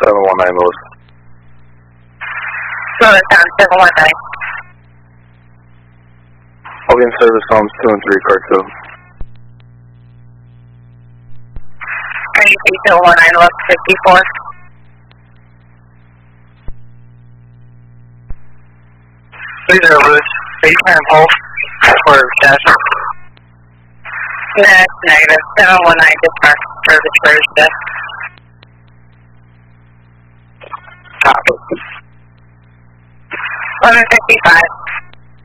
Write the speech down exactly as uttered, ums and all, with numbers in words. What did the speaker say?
seven one nine Lewis. Lewis down seven one nine. I'll be in service homes two and three, car two. Can you see seven one nine Lewis fifty-four? Please have Lewis. Are you trying to hold for cash? No, it's negative. seven one nine dispatch service Thursday. Copy. eleven fifty-five.